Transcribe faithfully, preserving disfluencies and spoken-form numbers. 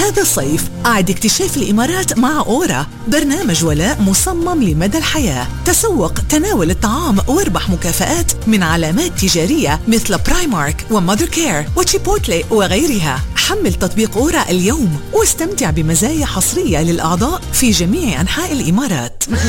هذا الصيف أعد اكتشاف الإمارات مع أورا، برنامج ولاء مصمم لمدى الحياة. تسوق، تناول الطعام واربح مكافآت من علامات تجارية مثل برايمارك ومادر كير وتشيبوتلي وغيرها. حمل تطبيق أورا اليوم واستمتع بمزايا حصرية للأعضاء في جميع أنحاء الإمارات.